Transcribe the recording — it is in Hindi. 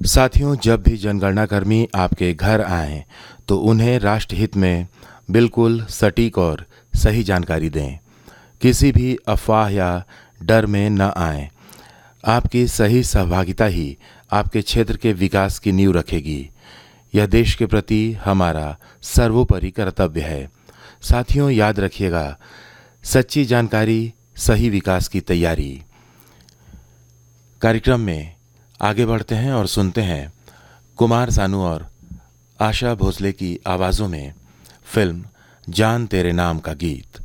साथियों, जब भी जनगणना कर्मी आपके घर आएं, तो उन्हें राष्ट्रहित में बिल्कुल सटीक और सही जानकारी दें। किसी भी अफवाह या डर में न आएं। आपकी सही सहभागिता ही आपके क्षेत्र के विकास की नींव रखेगी। यह देश के प्रति हमारा सर्वोपरि कर्तव्य है। साथियों, याद रखिएगा, सच्ची जानकारी, सही विकास की तैयारी। कार्यक्रम में आगे बढ़ते हैं और सुनते हैं कुमार सानू और आशा भोसले की आवाज़ों में फिल्म जान तेरे नाम का गीत।